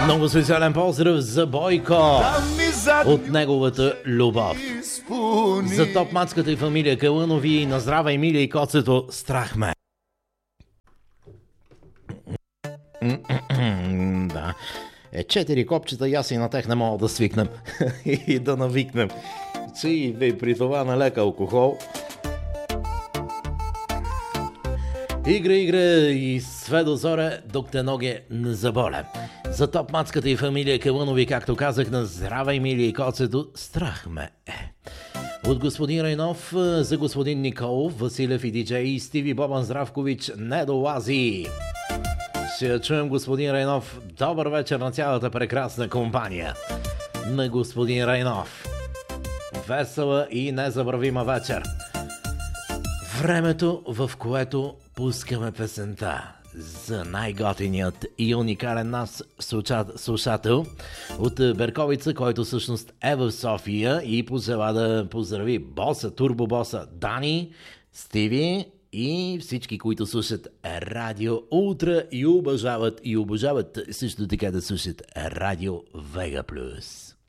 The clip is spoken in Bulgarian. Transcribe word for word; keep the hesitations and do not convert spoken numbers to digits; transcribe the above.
Много специален поздрав за Бойко от неговата любов. За топ-мацката и фамилия Калънови и на здрава Емилия и коцето Страх ме. Да. Е, четири копчета и аз и на тех не мога да свикнем и да навикнем. Чи и при това на лек алкохол. Игра, игра и све до зоре, докато ноги не заболя. За топ-мацката и фамилия Калънови, както казах, на здрава Емилия и коцето Страх ме е. От господин Райнов за господин Николов, Василев и диджей Стиви Бобан Здравкович не долази. Ще я чуем, господин Райнов. Добър вечер на цялата прекрасна компания на господин Райнов. Весела и незабравима вечер. Времето, в което пускаме песента за най-готиният и уникален нас слушател от Берковица, който всъщност е в София и пожела да поздрави боса, турбобоса Дани, Стиви и всички, които слушат Радио Ултра и обожават и обожават също така да слушат Радио Вега Плюс.